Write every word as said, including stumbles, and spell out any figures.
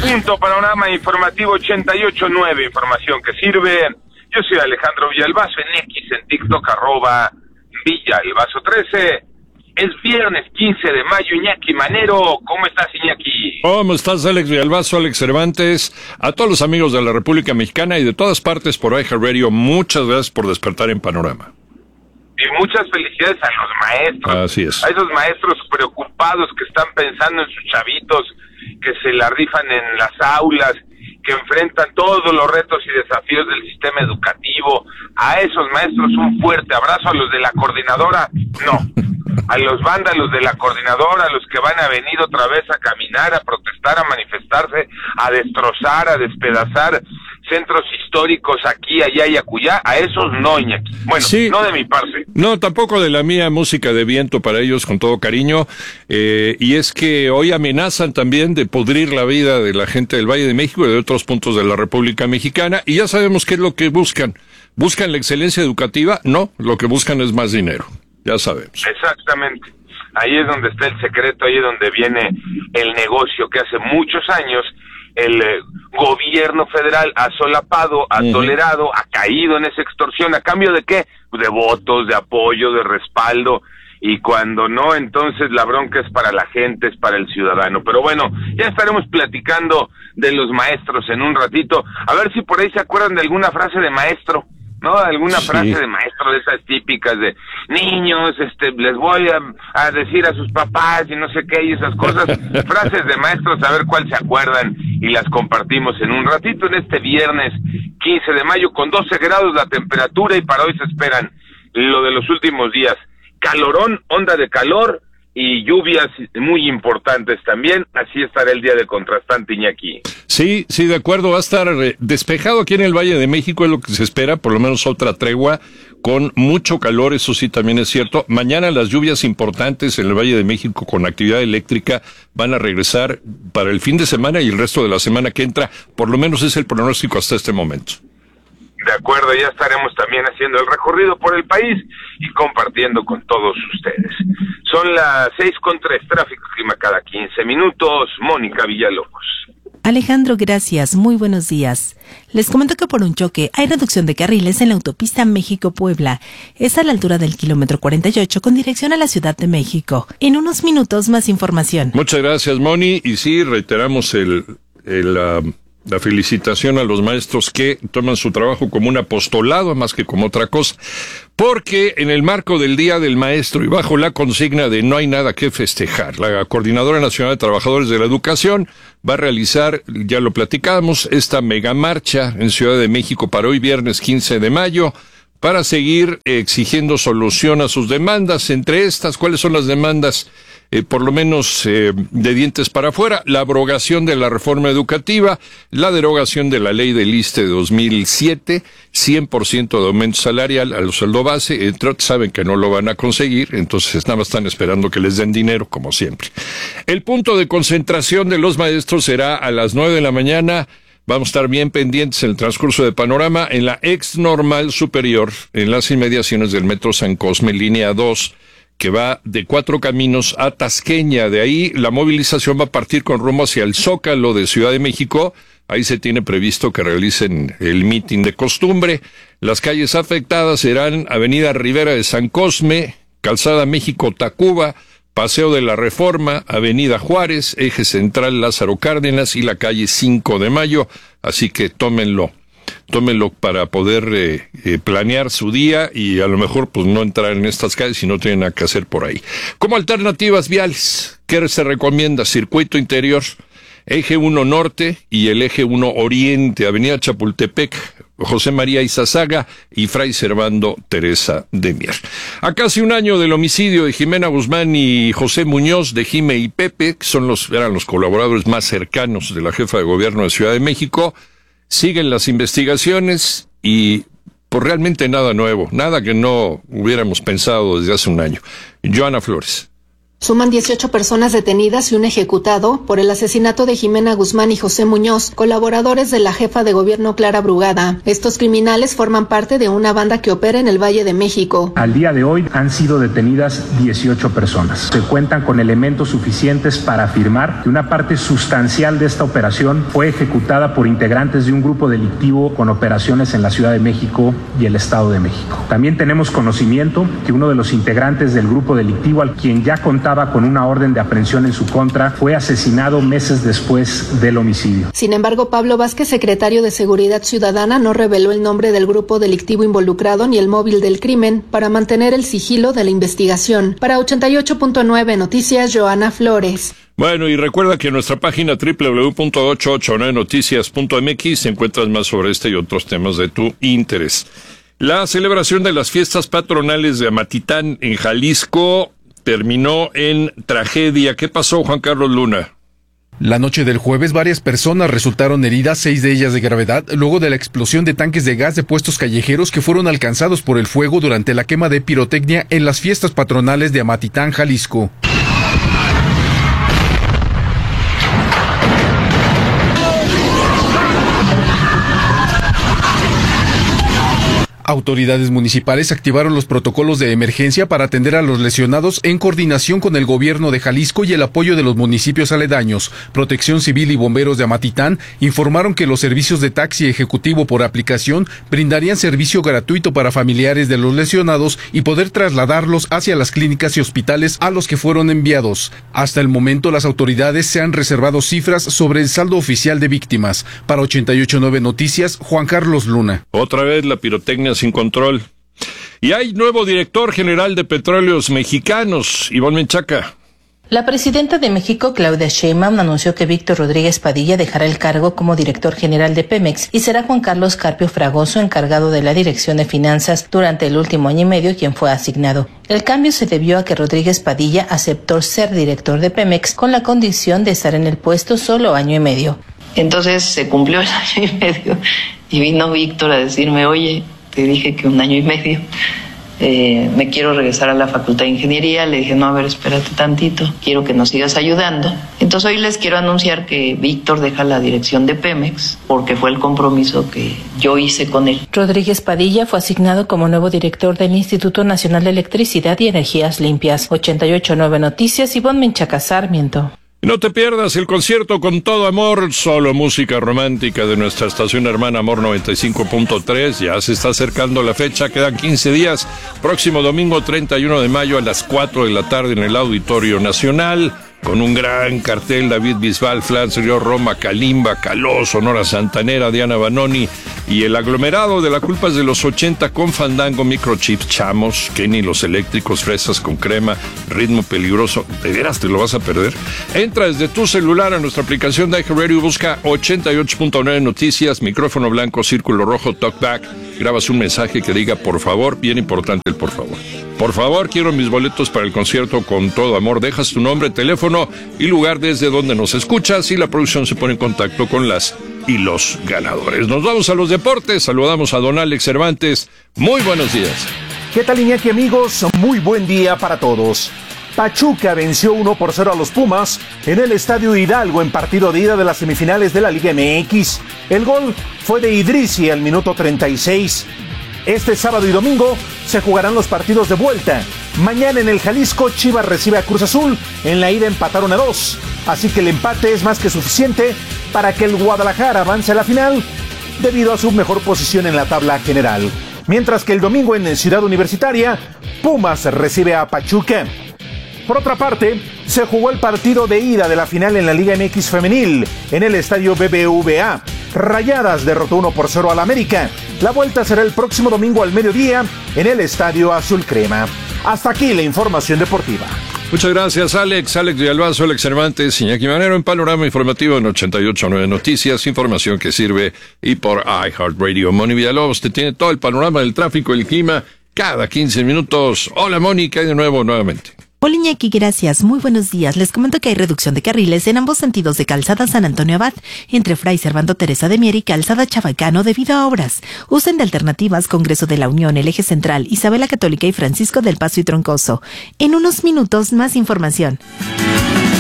punto, panorama informativo ochenta y ocho punto nueve, información que sirve. Yo soy Alejandro Villalbazo, en X, en TikTok, arroba Villalbazo trece. Es viernes quince de mayo, Iñaki Manero. ¿Cómo estás, Iñaki? ¿Cómo estás, Alex Villalbazo, Alex Cervantes? A todos los amigos de la República Mexicana y de todas partes por iHeartRadio, muchas gracias por despertar en Panorama. Y muchas felicidades a los maestros. Así es. A esos maestros preocupados que están pensando en sus chavitos, que se la rifan en las aulas, que enfrentan todos los retos y desafíos del sistema educativo. A esos maestros un fuerte abrazo. A los de la coordinadora, no. A los vándalos de la coordinadora, a los que van a venir otra vez a caminar, a protestar, a manifestarse, a destrozar, a despedazar centros históricos aquí, allá y acullá, a esos no, Iñaki. Bueno, sí, no de mi parte. No, tampoco de la mía, música de viento para ellos con todo cariño. Eh, y es que hoy amenazan también de pudrir la vida de la gente del Valle de México y de otros puntos de la República Mexicana. Y ya sabemos qué es lo que buscan. ¿Buscan la excelencia educativa? No, lo que buscan es más dinero. Ya sabemos. Exactamente. Ahí es donde está el secreto, ahí es donde viene el negocio que hace muchos años el eh, gobierno federal ha solapado, ha uh-huh. tolerado, ha caído en esa extorsión. ¿A cambio de qué? De votos, de apoyo, de respaldo. Y cuando no, entonces la bronca es para la gente, es para el ciudadano. Pero bueno, ya estaremos platicando de los maestros en un ratito. A ver si por ahí se acuerdan de alguna frase de maestro, ¿no? Alguna sí. frase de maestro de esas típicas de niños, este, les voy a, a decir a sus papás y no sé qué y esas cosas. Frases de maestros, a ver cuál se acuerdan y las compartimos en un ratito en este viernes quince de mayo con doce grados la temperatura y para hoy se esperan lo de los últimos días. Calorón, onda de calor y lluvias muy importantes también, así estará el día de contrastante, Iñaki. Sí, sí, de acuerdo, va a estar despejado aquí en el Valle de México, es lo que se espera, por lo menos otra tregua, con mucho calor, eso sí también es cierto. Mañana las lluvias importantes en el Valle de México con actividad eléctrica van a regresar para el fin de semana y el resto de la semana que entra, por lo menos es el pronóstico hasta este momento. De acuerdo, ya estaremos también haciendo el recorrido por el país y compartiendo con todos ustedes. Son las seis con tres, tráfico clima cada quince minutos. Mónica Villalobos. Alejandro, gracias. Muy buenos días. Les comento que por un choque hay reducción de carriles en la autopista México-Puebla. Es a la altura del kilómetro cuarenta y ocho con dirección a la Ciudad de México. En unos minutos más información. Muchas gracias, Moni. Y sí, reiteramos el... el uh... la felicitación a los maestros que toman su trabajo como un apostolado más que como otra cosa, porque en el marco del Día del Maestro y bajo la consigna de no hay nada que festejar, la Coordinadora Nacional de Trabajadores de la Educación va a realizar, ya lo platicamos, esta mega marcha en Ciudad de México para hoy viernes quince de mayo, para seguir exigiendo solución a sus demandas. Entre estas, ¿cuáles son las demandas? Eh, por lo menos eh, de dientes para afuera, la abrogación de la reforma educativa, la derogación de la ley del ISSSTE de dos mil siete, cien por ciento de aumento salarial al sueldo base, entre otros saben que no lo van a conseguir, entonces nada más están esperando que les den dinero, como siempre. El punto de concentración de los maestros será a las nueve de la mañana. Vamos a estar bien pendientes en el transcurso de Panorama en la ex normal superior, en las inmediaciones del Metro San Cosme, línea dos, que va de Cuatro Caminos a Tasqueña. De ahí la movilización va a partir con rumbo hacia el Zócalo de Ciudad de México. Ahí se tiene previsto que realicen el mitin de costumbre. Las calles afectadas serán Avenida Rivera de San Cosme, Calzada México-Tacuba, Paseo de la Reforma, Avenida Juárez, Eje Central Lázaro Cárdenas y la calle cinco de mayo. Así que tómenlo. Tómenlo para poder eh, eh, planear su día y a lo mejor pues no entrar en estas calles si no tienen nada que hacer por ahí. Como alternativas viales, ¿qué se recomienda? Circuito interior, Eje uno Norte y el Eje uno Oriente, Avenida Chapultepec, José María Izazaga y Fray Servando Teresa de Mier. A casi un año del homicidio de Jimena Guzmán y José Muñoz de Jime y Pepe, que son los, eran los colaboradores más cercanos de la jefa de gobierno de Ciudad de México, siguen las investigaciones y pues realmente nada nuevo, nada que no hubiéramos pensado desde hace un año. Joana Flores. Suman dieciocho personas detenidas y un ejecutado por el asesinato de Jimena Guzmán y José Muñoz, colaboradores de la jefa de gobierno Clara Brugada. Estos criminales forman parte de una banda que opera en el Valle de México. Al día de hoy han sido detenidas dieciocho personas. Se cuentan con elementos suficientes para afirmar que una parte sustancial de esta operación fue ejecutada por integrantes de un grupo delictivo con operaciones en la Ciudad de México y el Estado de México. También tenemos conocimiento que uno de los integrantes del grupo delictivo, al quien ya contaba con una orden de aprehensión en su contra, fue asesinado meses después del homicidio. Sin embargo, Pablo Vázquez, secretario de Seguridad Ciudadana, no reveló el nombre del grupo delictivo involucrado ni el móvil del crimen para mantener el sigilo de la investigación. Para ochenta y ocho punto nueve Noticias, Joana Flores. Bueno, y recuerda que en nuestra página doble u doble u doble u punto ochocientos ochenta y nueve noticias punto m x encuentras más sobre este y otros temas de tu interés. La celebración de las fiestas patronales de Amatitán en Jalisco terminó en tragedia. ¿Qué pasó, Juan Carlos Luna? La noche del jueves, varias personas resultaron heridas, seis de ellas de gravedad, luego de la explosión de tanques de gas de puestos callejeros que fueron alcanzados por el fuego durante la quema de pirotecnia en las fiestas patronales de Amatitán, Jalisco. Autoridades municipales activaron los protocolos de emergencia para atender a los lesionados en coordinación con el gobierno de Jalisco y el apoyo de los municipios aledaños. Protección Civil y bomberos de Amatitán informaron que los servicios de taxi ejecutivo por aplicación brindarían servicio gratuito para familiares de los lesionados y poder trasladarlos hacia las clínicas y hospitales a los que fueron enviados. Hasta el momento, las autoridades se han reservado cifras sobre el saldo oficial de víctimas. Para ochenta y ocho punto nueve Noticias, Juan Carlos Luna. Otra vez la pirotecnia sin control. Y hay nuevo director general de Petróleos Mexicanos, Ivonne Menchaca. La presidenta de México, Claudia Sheinbaum, anunció que Víctor Rodríguez Padilla dejará el cargo como director general de Pemex y será Juan Carlos Carpio Fragoso, encargado de la dirección de finanzas durante el último año y medio, quien fue asignado. El cambio se debió a que Rodríguez Padilla aceptó ser director de Pemex con la condición de estar en el puesto solo año y medio. Entonces se cumplió el año y medio y vino Víctor a decirme, oye, te dije que un año y medio, eh, me quiero regresar a la Facultad de Ingeniería. Le dije, no, a ver, espérate tantito, quiero que nos sigas ayudando. Entonces hoy les quiero anunciar que Víctor deja la dirección de Pemex porque fue el compromiso que yo hice con él. Rodríguez Padilla fue asignado como nuevo director del Instituto Nacional de Electricidad y Energías Limpias. ochenta y ocho punto nueve Noticias, Ivonne Menchaca Sarmiento. No te pierdas el concierto Con Todo Amor, solo música romántica de nuestra estación hermana Amor noventa y cinco punto tres. Ya se está acercando la fecha, quedan quince días. Próximo domingo treinta y uno de mayo a las cuatro de la tarde en el Auditorio Nacional. Con un gran cartel, David Bisbal, Flans Río Roma, Kalimba, Caló, Sonora Santanera, Diana Banoni y el aglomerado de la culpa es de los ochenta con Fandango, Microchips, Chamos, Kenny, Los Eléctricos, Fresas con Crema, Ritmo Peligroso. ¿De veras te lo vas a perder? Entra desde tu celular a nuestra aplicación de iHeartRadio, busca ochenta y ocho punto nueve Noticias, micrófono blanco, círculo rojo, talkback, grabas un mensaje que diga por favor, bien importante el por favor. Por favor, quiero mis boletos para el concierto Con Todo Amor. Dejas tu nombre, teléfono y lugar desde donde nos escuchas y la producción se pone en contacto con las y los ganadores. Nos vamos a los deportes. Saludamos a don Alex Cervantes. Muy buenos días. ¿Qué tal, Iñaki, amigos? Muy buen día para todos. Pachuca venció uno por cero a los Pumas en el Estadio Hidalgo en partido de ida de las semifinales de la Liga M X. El gol fue de Idrissi al minuto treinta y seis. Este sábado y domingo se jugarán los partidos de vuelta. Mañana en el Jalisco, Chivas recibe a Cruz Azul. En la ida empataron a dos. Así que el empate es más que suficiente para que el Guadalajara avance a la final debido a su mejor posición en la tabla general. Mientras que el domingo en Ciudad Universitaria, Pumas recibe a Pachuca. Por otra parte, se jugó el partido de ida de la final en la Liga M X Femenil en el Estadio B B V A. Rayadas derrotó uno por cero al América. La vuelta será el próximo domingo al mediodía en el Estadio Azul Crema. Hasta aquí la información deportiva. Muchas gracias, Alex. Alex de Albazo, Alex Cervantes, Iñaki Manero en Panorama Informativo en ochenta y ocho punto nueve Noticias, información que sirve y por iHeartRadio. Moni Villalobos te tiene todo el panorama del tráfico y el clima cada quince minutos. Hola, Moni, ¿qué hay de nuevo nuevamente? Hola Iñaki, gracias. Muy buenos días. Les comento que hay reducción de carriles en ambos sentidos de Calzada San Antonio Abad, entre Fray Servando Teresa de Mier y Calzada Chabacano debido a obras. Usen de alternativas Congreso de la Unión, el Eje Central, Isabela Católica y Francisco del Paso y Troncoso. En unos minutos más información.